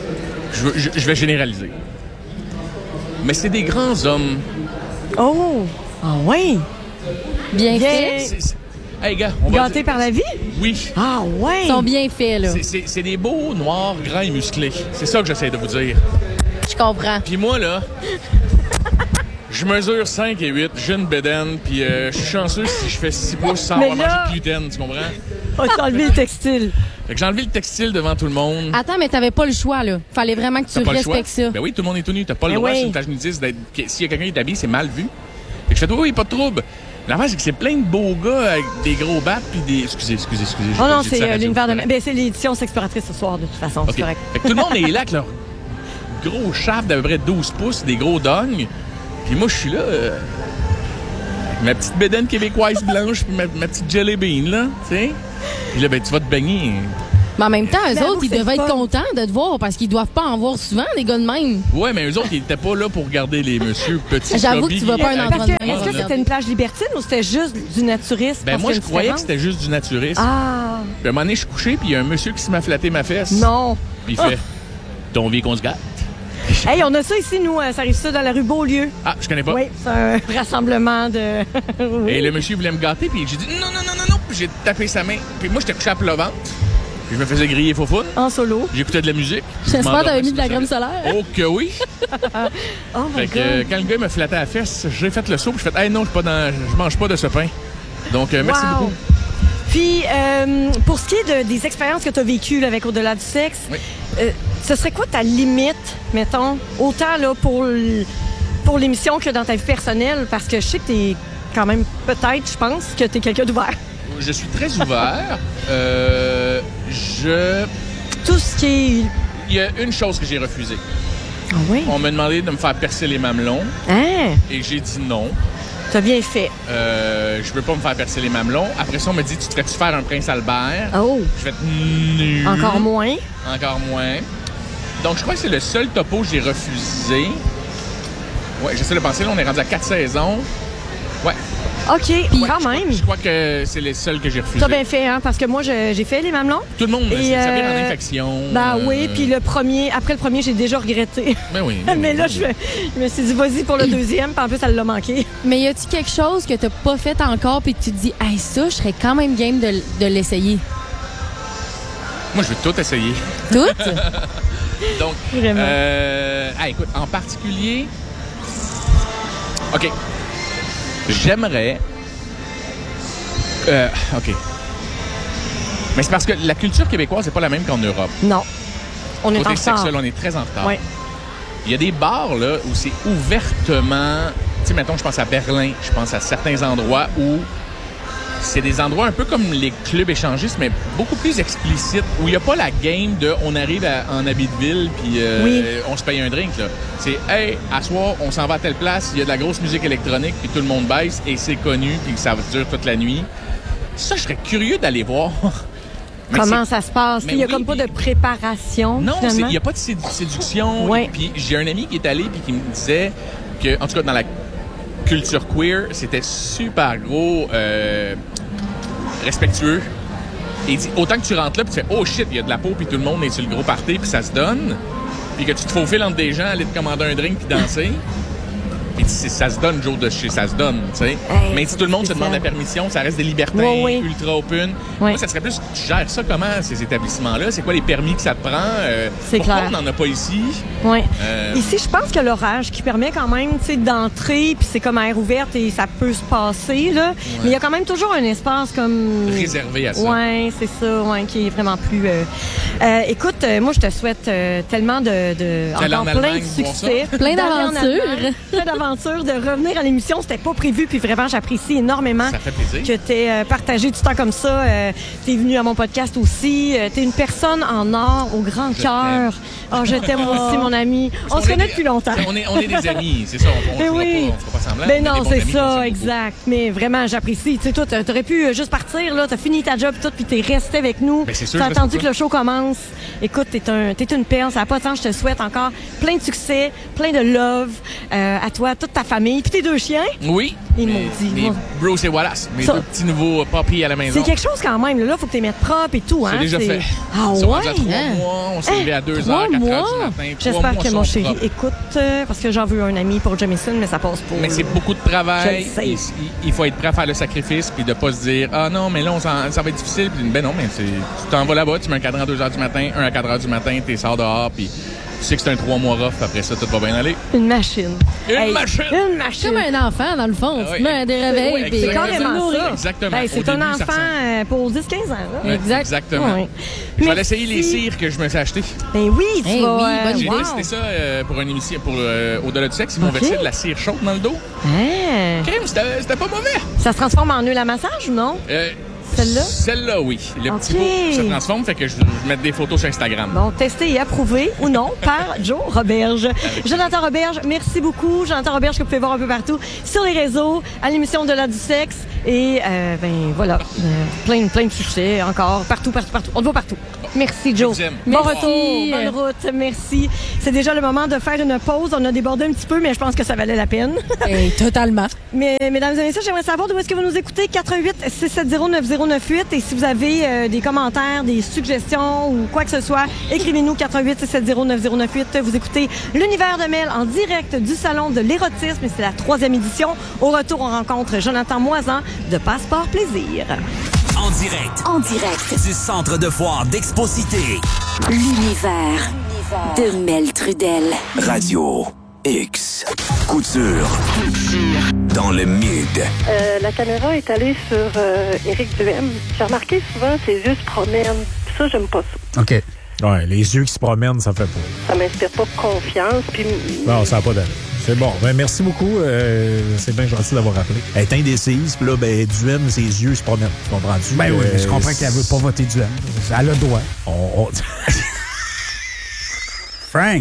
Je vais généraliser. Mais c'est des grands hommes. Oh! Ah oui! Bien fait. Hey, gars, gâtés par la vie? Oui. Ah ouais! Ils sont bien faits, là. C'est des beaux, noirs, grands et musclés. C'est ça que j'essaie de vous dire. Je comprends. Puis moi, là, Je mesure 5 et 8, j'ai une bédaine, puis je suis chanceux si je fais 6 pouces sans avoir mangé de gluten, tu comprends? Oh, t'as enlevé le textile. Fait que j'ai enlevé le textile devant tout le monde. Attends, mais t'avais pas le choix, là. Fallait vraiment que tu respectes ça. Ben oui, tout le monde est tout nu. T'as pas le droit sur une page nudiste d'être... S'il y a quelqu'un qui est habillé, c'est mal vu. Fait que je fais, oui, pas de trouble. L'affaire, c'est que c'est plein de beaux gars avec des gros battes puis des... Excusez. Oh non, c'est l'univers de... Ben, c'est l'édition Sexploratrice ce soir, de toute façon, c'est correct. Fait que tout le monde est là avec leur gros shaft d'à peu près 12 pouces, des gros dongs. Puis moi, je suis là... avec ma petite bédaine québécoise blanche puis ma petite jelly bean, là, tu sais. Puis là, ben, tu vas te baigner. Mais en même temps, eux autres, ils devaient être contents de te voir parce qu'ils doivent pas en voir souvent, des gars de même. Ouais, mais eux autres, ils étaient pas là pour regarder les messieurs petits. J'avoue que tu vas pas un endroit de même. Est-ce que c'était une plage libertine ou c'était juste du naturisme? Ben moi, je croyais que c'était juste du naturisme. Ah! Puis à un moment donné, je suis couché, puis il y a un monsieur qui m'a flatté ma fesse. Non! Puis il fait ton vie qu'on se gâte. Hey, on a ça ici, nous. Ça arrive ça dans la rue Beaulieu. Ah, je connais pas. Oui, c'est un rassemblement de... oui. Et le monsieur voulait me gâter, puis j'ai dit non. Puis j'ai tapé sa main. Puis moi, j'étais couché à plat ventre. Puis je me faisais griller faux-foune. En solo. J'écoutais de la musique. J'espère que t'avais mis de la crème solaire. Oh que oui. Oh my fait que quand le gars me flattait la fesse, j'ai fait le saut, puis j'ai fait hey non, je mange pas de ce pain. Donc merci beaucoup. Puis pour ce qui est des expériences que tu as vécues là, avec Au-delà du sexe, ce serait quoi ta limite, mettons, autant là pour l'émission que dans ta vie personnelle, parce que je sais que t'es quand même, peut-être, je pense, que t'es quelqu'un d'ouvert. Je suis très ouvert. Tout ce qui est... Il y a une chose que j'ai refusée. Ah oui? On m'a demandé de me faire percer les mamelons. Hein? Et j'ai dit non. T'as bien fait. Je veux pas me faire percer les mamelons. Après ça, on m'a dit, tu te ferais-tu faire un Prince Albert? Oh! Je vais être nu. Encore moins? Encore moins. Donc, je crois que c'est le seul topo que j'ai refusé. Ouais, j'essaie de penser. Là, on est rendu à 4 saisons. Ouais. OK, quand même. Je crois que c'est les seuls que j'ai refusés. T'as bien fait, hein? Parce que moi, j'ai fait les mamelons. Tout le monde, ça vient en infection. Ben oui, puis après le premier, j'ai déjà regretté. Ben oui. Mais là, je me suis dit, vas-y pour le deuxième, puis en plus, elle l'a manqué. Mais y a-tu quelque chose que t'as pas fait encore, puis tu te dis, hey, ça, je serais quand même game de l'essayer? Moi, je veux tout essayer. Tout? Donc, vraiment. Écoute, en particulier, OK. J'aimerais... OK. Mais c'est parce que la culture québécoise n'est pas la même qu'en Europe. Non. On est en retard. Sexuel, on est très en retard. Oui. Il y a des bars là, où c'est ouvertement... Tu sais, mettons, je pense à Berlin, je pense à certains endroits où c'est des endroits un peu comme les clubs échangistes, mais beaucoup plus explicites, où il n'y a pas la game de on arrive en habit de ville puis on se paye un drink. Là. C'est hey, à soir, on s'en va à telle place, il y a de la grosse musique électronique puis tout le monde baisse et c'est connu puis ça dure toute la nuit. Ça, je serais curieux d'aller voir. Comment ça se passe? Il n'y a comme pas de préparation. Non, il n'y a pas de séduction. Ouais. Puis j'ai un ami qui est allé puis qui me disait que, en tout cas, dans la culture queer, c'était super gros respectueux. Et il dit, autant que tu rentres là puis tu fais « Oh shit, il y a de la peau puis tout le monde est sur le gros party puis ça se donne. » Puis que tu te faufiles entre des gens, aller te commander un drink puis danser. Puis ça se donne, jour de chez ça se donne, tu sais. Hey, mais si tout le monde se demande la permission, ça reste des libertins ultra open. Oui. Moi, ça serait plus, tu gères ça comment, ces établissements-là? C'est quoi les permis que ça te prend? C'est pourquoi clair. on n'en a pas ici? Oui. Ici, je pense que l'orage qui permet quand même, tu sais, d'entrer, puis c'est comme air ouverte et ça peut se passer, là. Ouais. Mais il y a quand même toujours un espace comme... réservé à ça. Oui, c'est ça, qui est vraiment plus... écoute, moi, je te souhaite tellement encore plein de succès. Plein d'aventures. Plein d'aventures, de revenir à l'émission. C'était pas prévu, puis vraiment, j'apprécie énormément ça fait plaisir. Que tu aies partagé du temps comme ça. Tu es venu à mon podcast aussi. Tu es une personne en or, au grand cœur. Oh, je t'aime aussi, mon ami. On se connaît depuis longtemps. On est des amis, c'est ça. On ne fera pas semblant. Ben non, c'est ça, exact. Mais vraiment, j'apprécie. Tu sais, toi, t'aurais pu juste partir, là. T'as fini ta job et tout, puis t'es resté avec nous. Ben, c'est sûr, t'as attendu que le show commence. Écoute, t'es une perle. Ça n'a pas de sens. Je te souhaite encore plein de succès, plein de love à toi, toute ta famille. Puis tes 2 chiens. Oui. Ils m'ont dit. Bruce et Wallace, mes 2 petits nouveaux papis à la maison. C'est quelque chose quand même. Là, faut que tu les mettes propres et tout. C'est déjà fait. Ah ouais? On 3 mois, on s'est levé à 2h, 4h du matin. J'espère que mon chéri écoute, parce que j'en veux un ami pour Jamison, mais ça passe pour... Mais c'est beaucoup de travail. Il faut être prêt à faire le sacrifice puis de pas se dire « Ah non, mais là, ça va être difficile. » Puis ben non, mais tu t'en vas là-bas, tu mets un cadran à 2h du matin, un à 4h du matin, t'es sors dehors, puis Tu sais que c'est un 3 mois rough, après ça, tout va bien aller. Une machine. Une machine! Une machine! Comme un enfant, dans le fond. Tu mets des réveils. Oui, puis c'est carrément ça. Exactement. Ben, c'est un enfant pour 10-15 ans. Là. Exactement. Oui. Je vais aller essayer les cires que je me suis acheté. Ben oui, tu vas... J'ai testé ça pour une émission, pour Au-delà du sexe. Ils m'ont versé de la cire chaude dans le dos. Crème, c'était pas mauvais. Ça se transforme en huile à massage ou non? Celle-là? Celle-là, oui. Le petit bout se transforme, fait que je vais mettre des photos sur Instagram. Bon, testé et approuvé ou non par Joe Roberge. Jonathan Roberge, merci beaucoup. Jonathan Roberge que vous pouvez voir un peu partout sur les réseaux, à l'émission Au-delà du sexe. Et ben voilà, plein de succès encore, partout. On te voit partout. Merci, Joe. Bon retour, bonne route, merci. C'est déjà le moment de faire une pause. On a débordé un petit peu, mais je pense que ça valait la peine. Totalement. Mais, mesdames et messieurs, j'aimerais savoir d'où est-ce que vous nous écoutez. 88-670-9098. Et si vous avez des commentaires, des suggestions ou quoi que ce soit, écrivez-nous 88-670-9098. Vous écoutez l'Univers de Mel en direct du Salon de l'érotisme. Et c'est la 3e édition. Au retour, on rencontre Jonathan Moisan de Passeport Plaisir. En direct du centre de foire d'Exposité. L'Univers de Mel Trudel. Radio X. Couture. Dans le mid. La caméra est allée sur Éric Duhem. J'ai remarqué souvent ses yeux se promènent. Ça, j'aime pas ça. OK. Ouais, les yeux qui se promènent, ça fait pas. Ça m'inspire pas confiance. Puis... Non, ça n'a pas d'allure. C'est bon. Ben, merci beaucoup. C'est bien gentil d'avoir rappelé. Elle est indécise, puis là, ben, Duhem, ses yeux se promènent. Tu comprends-tu? Ben oui, je comprends qu'elle veut pas voter Duhem. Elle a le droit. Frank!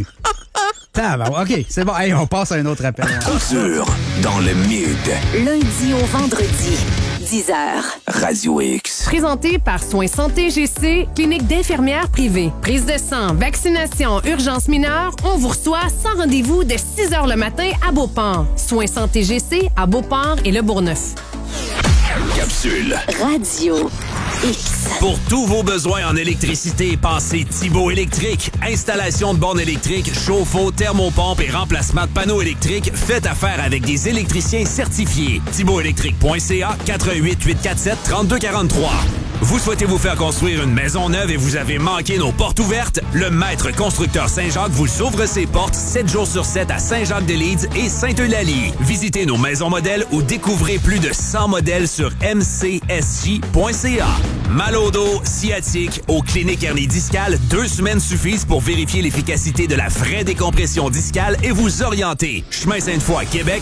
OK, c'est bon. Hey, on passe à un autre appel. Couture dans le mid. Lundi au vendredi, 10h. Radio X. Présenté par Soins Santé GC, clinique d'infirmières privée. Prise de sang, vaccination, urgence mineure, on vous reçoit sans rendez-vous de 6h le matin à Beauport. Soins Santé GC à Beauport et Le Bourgneuf. Capsule. Radio X. Pour tous vos besoins en électricité, pensez Thibaut Électrique. Installation de bornes électriques, chauffe-eau, thermopompe et remplacement de panneaux électriques. Faites affaire avec des électriciens certifiés. ThibautElectrique.ca 88 847 3243. Vous souhaitez vous faire construire une maison neuve et vous avez manqué nos portes ouvertes? Le Maître Constructeur Saint-Jacques vous ouvre ses portes 7 jours sur 7 à Saint-Jacques-de-Leeds et Sainte-Eulalie. Visitez nos maisons modèles ou découvrez plus de 100 modèles sur mcsj.ca. Mal au dos, sciatique, aux cliniques hernie discale, 2 semaines suffisent pour vérifier l'efficacité de la vraie décompression discale et vous orienter. Chemin Sainte-Foy, Québec,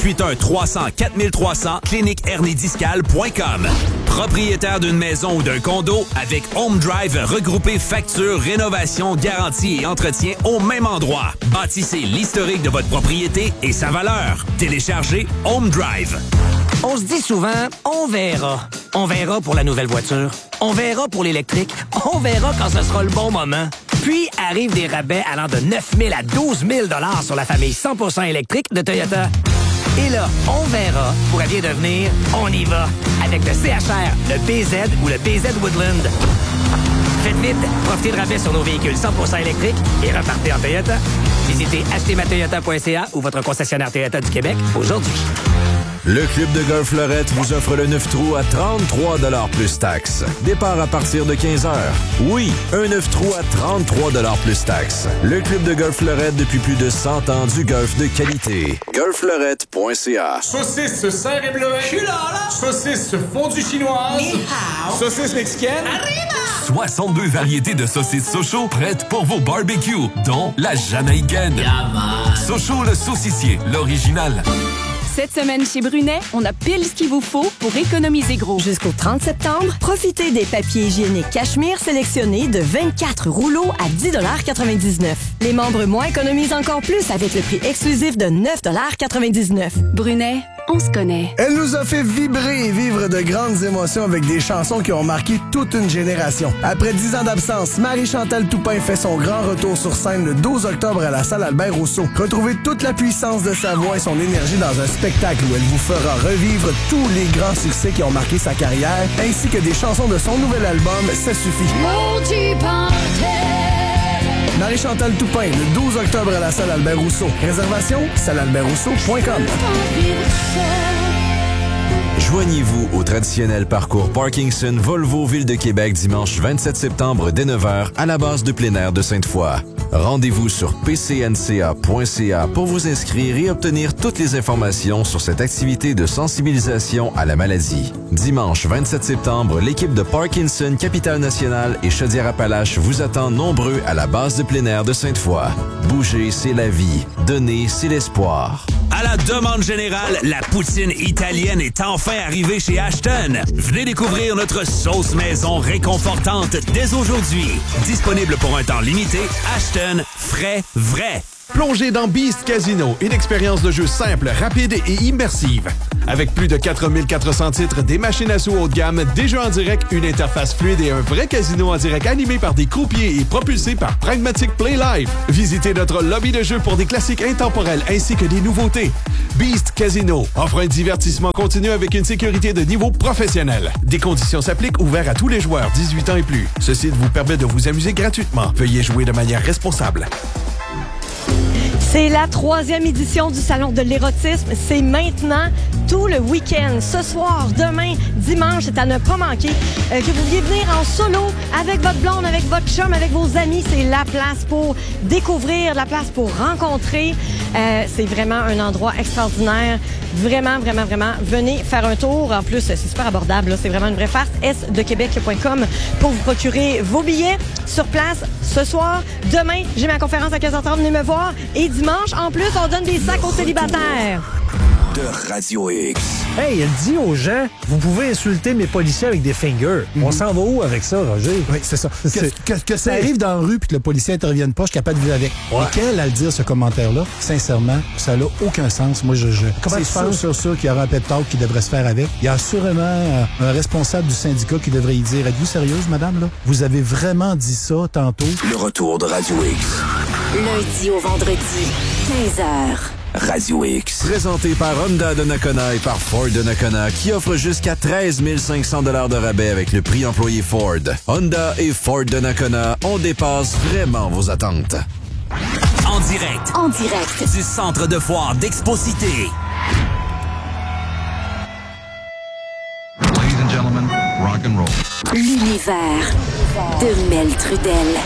581-300-4300, cliniquehernidiscale.com. Propriétaire d'une maison ou d'un condo, avec Home Drive, regroupez facture, rénovation, garantie et entretien au même endroit. Bâtissez l'historique de votre propriété et sa valeur. Téléchargez Home Drive. On se dit souvent, on verra. On verra pour la nouvelle voiture. On verra pour l'électrique. On verra quand ce sera le bon moment. Puis arrivent des rabais allant de 9 000 à 12 000 $ sur la famille 100% électrique de Toyota. Et là, on verra pourrait bien devenir on y va avec le CHR, le BZ ou le BZ Woodland. Faites vite, profitez de rabais sur nos véhicules 100% électriques et repartez en Toyota. Visitez achetezmatoyota.ca ou votre concessionnaire Toyota du Québec aujourd'hui. Le Club de golf Lorette vous offre le 9 trous à 33 $ plus taxes. Départ à partir de 15 h. Oui, un 9 trous à 33 $ plus taxes. Le Club de golf Lorette depuis plus de 100 ans du golf de qualité. golflorette.ca. Saucisse serre et bleuet. Je suis là. Saucisse fondue chinoise. Saucisse mexicaine. 62 variétés de saucisses Sochaux prêtes pour vos barbecues, dont la jamaïcaine. Sochaux le saucissier, l'original. Cette semaine chez Brunet, on a pile ce qu'il vous faut pour économiser gros. Jusqu'au 30 septembre, profitez des papiers hygiéniques Cachemire sélectionnés de 24 rouleaux à 10,99 $. Les membres moins économisent encore plus avec le prix exclusif de 9,99 $. Brunet, on se connaît. Elle nous a fait vibrer et vivre de grandes émotions avec des chansons qui ont marqué toute une génération. Après 10 ans d'absence, Marie-Chantal Toupin fait son grand retour sur scène le 12 octobre à la salle Albert-Rousseau. Retrouvez toute la puissance de sa voix et son énergie dans un spectacle où elle vous fera revivre tous les grands succès qui ont marqué sa carrière, ainsi que des chansons de son nouvel album « Ça suffit ». Marie-Chantal Toupin, le 12 octobre à la salle Albert-Rousseau. Réservation, sallealbertrousseau.com. Joignez-vous au traditionnel parcours Parkinson Volvo Ville de Québec dimanche 27 septembre dès 9 h à la base de plein air de Sainte-Foy. Rendez-vous sur pcnca.ca pour vous inscrire et obtenir toutes les informations sur cette activité de sensibilisation à la maladie. Dimanche 27 septembre, l'équipe de Parkinson, Capitale Nationale et Chaudière-Appalaches vous attend nombreux à la base de plein air de Sainte-Foy. Bouger, c'est la vie. Donner, c'est l'espoir. À la demande générale, la poutine italienne est enfin arrivée chez Ashton. Venez découvrir notre sauce maison réconfortante dès aujourd'hui. Disponible pour un temps limité, Ashton, frais, vrai. Plongez dans Beast Casino, une expérience de jeu simple, rapide et immersive. Avec plus de 4400 titres, des machines à sous haut de gamme, des jeux en direct, une interface fluide et un vrai casino en direct animé par des croupiers et propulsé par Pragmatic Play Live. Visitez notre lobby de jeu pour des classiques intemporels ainsi que des nouveautés. Beast Casino offre un divertissement continu avec une sécurité de niveau professionnel. Des conditions s'appliquent, ouvert à tous les joueurs 18 ans et plus. Ce site vous permet de vous amuser gratuitement. Veuillez jouer de manière responsable. C'est la 3e édition du Salon de l'érotisme. C'est maintenant tout le week-end. Ce soir, demain, dimanche, c'est à ne pas manquer. Que vous vouliez venir en solo avec votre blonde, avec votre chum, avec vos amis, c'est la place pour découvrir, la place pour rencontrer. C'est vraiment un endroit extraordinaire. Vraiment, vraiment, vraiment. Venez faire un tour. En plus, c'est super abordable. Là. C'est vraiment une vraie farce. sdequebec.com pour vous procurer vos billets sur place ce soir. Demain, j'ai ma conférence à 15h30. Venez me voir. Et dimanche, en plus, on donne des sacs aux célibataires. De Radio X. Hey, elle dit aux gens, vous pouvez insulter mes policiers avec des fingers. On s'en va où avec ça, Roger? Oui, c'est ça. Que ça arrive dans la rue puis que le policier intervienne pas, je suis capable de vivre avec. Ouais. Et qu'elle, à le dire, ce commentaire-là, sincèrement, ça n'a aucun sens. Moi, comment tu penses? C'est sûr qu'il y aura un pep talk qui devrait se faire avec. Il y a sûrement un responsable du syndicat qui devrait y dire, êtes-vous sérieuse, madame, là? Vous avez vraiment dit ça tantôt? Le retour de Radio X. Lundi au vendredi, 15h. Radio X. Présenté par Honda de Nakona et par Ford de Nakona, qui offre jusqu'à 13 500 $ de rabais avec le prix employé Ford. Honda et Ford de Nakona, on dépasse vraiment vos attentes. En direct du centre de foire d'Exposité. L'univers de Mel Trudel.